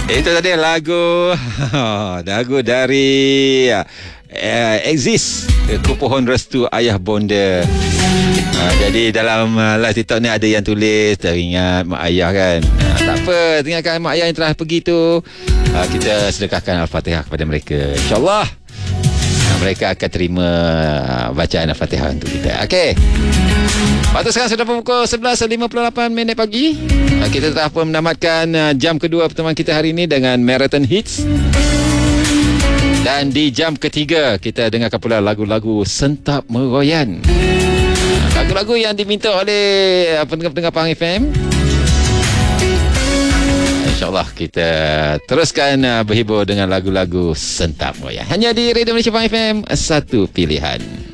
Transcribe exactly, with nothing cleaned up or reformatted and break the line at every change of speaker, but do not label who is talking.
Itu tadi lagu lagu dari uh, Exist, Ku Pohon Restu Ayah Bonda. Uh, jadi dalam uh, live TikTok ni ada yang tulis teringat mak ayah kan. Uh, tak apa, tinggalkan mak ayah yang telah pergi tu. Uh, kita sedekahkan Al-Fatihah kepada mereka. InsyaAllah uh, mereka akan terima uh, bacaan Al-Fatihah untuk kita. Okey. Waktu sekarang sudah pukul sebelas lima puluh lapan minit pagi. uh, Kita telah pun menamatkan uh, jam kedua pertemuan kita hari ini dengan Marathon Hits. Dan di jam ketiga kita dengarkan pula lagu-lagu Sentap Meroyan, lagu-lagu yang diminta oleh pendengar-pendengar Pahang F M. InsyaAllah kita teruskan berhibur dengan lagu-lagu Sentap Meroyan hanya di Radio Malaysia Pahang F M, satu pilihan.